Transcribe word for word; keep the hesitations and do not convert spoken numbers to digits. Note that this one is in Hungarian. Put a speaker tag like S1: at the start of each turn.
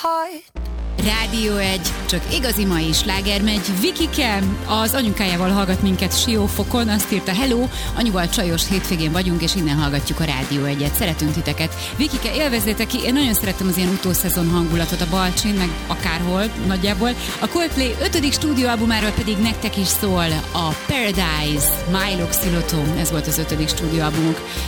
S1: heart.
S2: Rádió egy, csak igazi mai sláger megy. Vikike az anyukájával hallgat minket Siófokon, azt írta: hello, anyuval csajos hétvégén vagyunk, és innen hallgatjuk a Rádió egyet. Szeretünk titeket. Vikike, élvezzétek ki, én nagyon szerettem az ilyen utószezon hangulatot a Balcsin, meg akárhol nagyjából. A Coldplay ötödik stúdióalbumáról pedig nektek is szól a Paradise, Milo Xyloto, ez volt az ötödik stúdióalbumuk.